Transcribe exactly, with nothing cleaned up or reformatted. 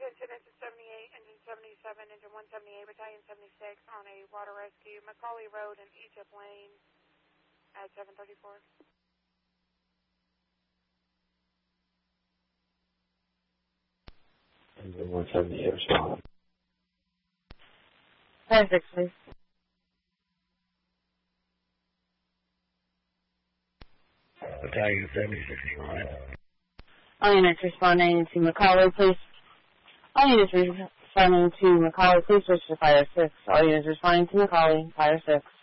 Attention, engine seventy-eight, engine seventy-seven, engine one seventy-eight, battalion seventy-six on a water rescue, Macaulay Road and Egypt Lane at seven thirty-four. Engine one seventy-eight, respond. Fire six, please. Battalion seventy-six, line. All units responding to Macaulay, please. All units responding to Macaulay, please switch to Fire six. All units responding to Macaulay, Fire six.